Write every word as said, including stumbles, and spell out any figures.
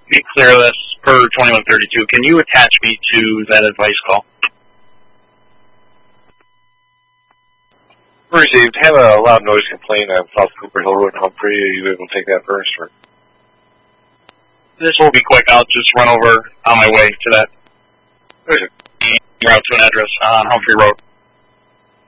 be clear of this per twenty-one thirty-two. Can you attach me to that advice call? Received. Have a loud noise complaint on South Cooper Hill Road in Humphrey. Are you able to take that first? Or? This will be quick. I'll just run over on my way to that. Okay. Route to an address on Humphrey Road.